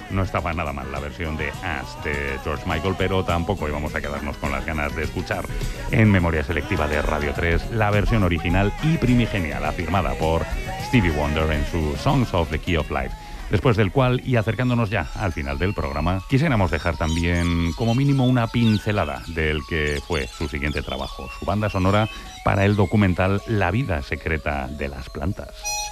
no estaba nada mal la versión de As de George Michael, pero tampoco íbamos a quedarnos con las ganas de escuchar en memoria selectiva de Radio 3 la versión original y primigenial, afirmada por Stevie Wonder en su Songs of the Key of Life. Después del cual, y acercándonos ya al final del programa, quisiéramos dejar también como mínimo una pincelada del que fue su siguiente trabajo, su banda sonora para el documental La vida secreta de las plantas.